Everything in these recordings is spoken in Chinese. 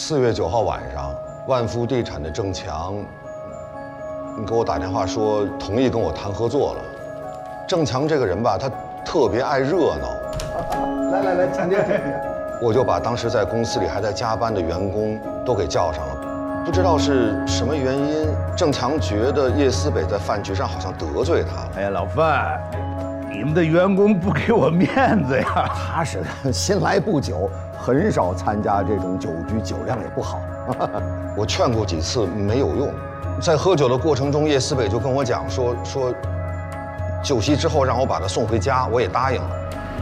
月9号晚上，万福地产的郑强，给我打电话说同意跟我谈合作了。郑强这个人吧，他特别爱热闹。 来，强姐。 我就把当时在公司里还在加班的员工都给叫上了。不知道是什么原因，郑强觉得叶思北在饭局上好像得罪他了。 哎呀，老范，你们的员工不给我面子呀？ 他是新来不久，很少参加这种酒局，酒量也不好。 我劝过几次没有用，在喝酒的过程中，叶思北就跟我讲说，酒席之后让我把他送回家，我也答应了。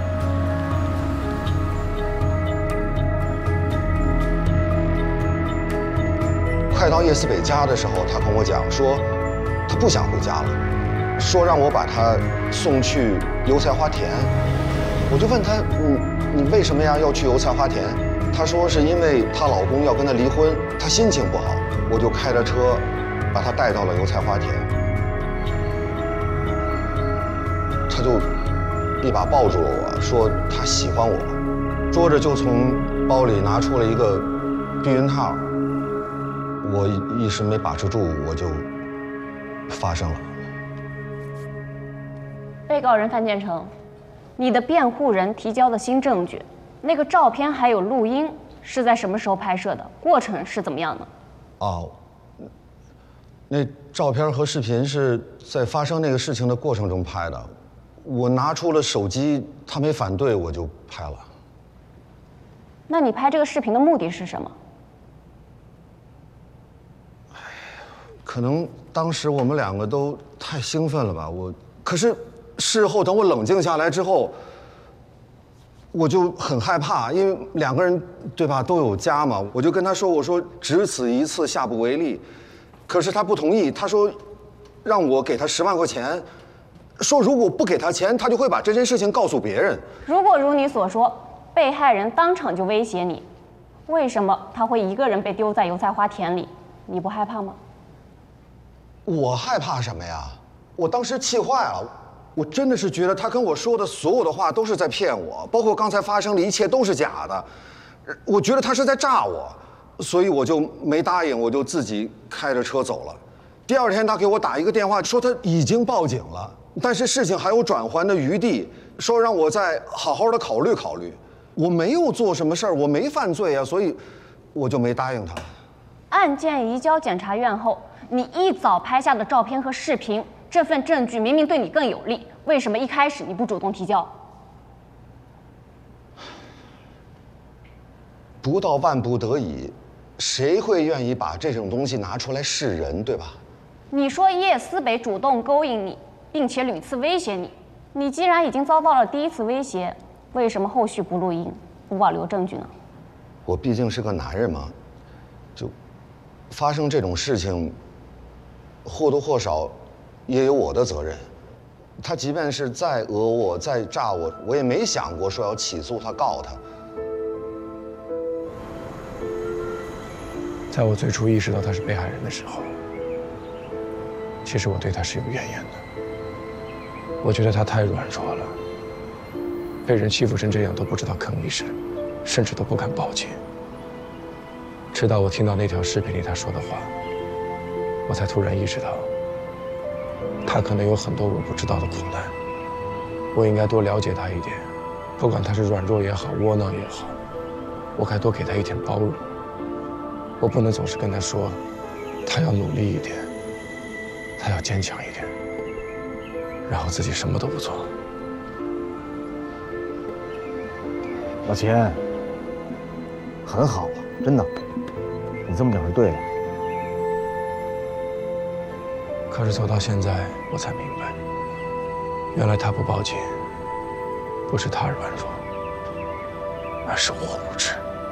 快到叶思北家的时候，他跟我讲说，他不想回家了，说让我把他送去油菜花田。我就问他，你为什么呀要去油菜花田？她说是因为她老公要跟她离婚，她心情不好。我就开着车把她带到了油菜花田，她就一把抱住了我，说她喜欢我，说着就从包里拿出了一个避孕套。我一时没把持住，我就发生了。 被告人范建成，你的辩护人提交的新证据，那个照片还有录音是在什么时候拍摄的？过程是怎么样的？ 哦，那照片和视频是在发生那个事情的过程中拍的。我拿出了手机，他没反对，我就拍了。 那你拍这个视频的目的是什么？ 可能当时我们两个都太兴奋了吧，可是事后等我冷静下来之后，我就很害怕，因为两个人对吧都有家嘛，我就跟他说，我说只此一次，下不为例。可是他不同意，他说让我给他10万块钱，说如果不给他钱，他就会把这件事情告诉别人。 如果如你所说，被害人当场就威胁你，为什么他会一个人被丢在油菜花田里？你不害怕吗？ 我害怕什么呀？我当时气坏了，我真的是觉得他跟我说的所有的话都是在骗我，包括刚才发生的一切都是假的。我觉得他是在诈我，所以我就没答应，我就自己开着车走了。第二天他给我打一个电话，说他已经报警了，但是事情还有转圜的余地，说让我再好好的考虑考虑。我没有做什么事儿，我没犯罪啊，所以我就没答应他。 案件移交检察院后，你一早拍下的照片和视频，这份证据明明对你更有利，为什么一开始你不主动提交？ 不到万不得已，谁会愿意把这种东西拿出来示人，对吧？ 你说叶思北主动勾引你，并且屡次威胁你，你既然已经遭到了第一次威胁，为什么后续不录音，不保留证据呢？ 我毕竟是个男人嘛，就发生这种事情，或多或少也有我的责任。他即便是再讹我、再诈我，我也没想过说要起诉他、告他。 在我最初意识到他是被害人的时候，其实我对他是有怨言的。我觉得他太软弱了，被人欺负成这样都不知道吭一声，甚至都不敢报警。直到我听到那条视频里他说的话，我才突然意识到，他可能有很多我不知道的苦难。我应该多了解他一点，不管他是软弱也好，窝囊也好，我该多给他一点包容。我不能总是跟他说，他要努力一点，他要坚强一点，然后自己什么都不做。 老秦，很好啊，真的，你这么讲是对的。 可是走到现在，我才明白，原来他不报警，不是他软弱，而是我无知。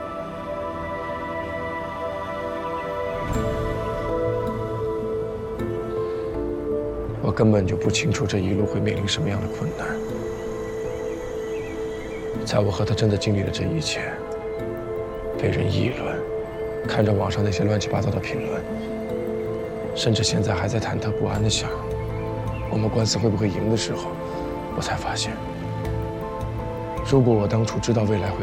我根本就不清楚这一路会面临什么样的困难。在我和他真的经历了这一切，被人议论，看着网上那些乱七八糟的评论，甚至现在还在忐忑不安地想，我们官司会不会赢的时候，我才发现，如果我当初知道未来会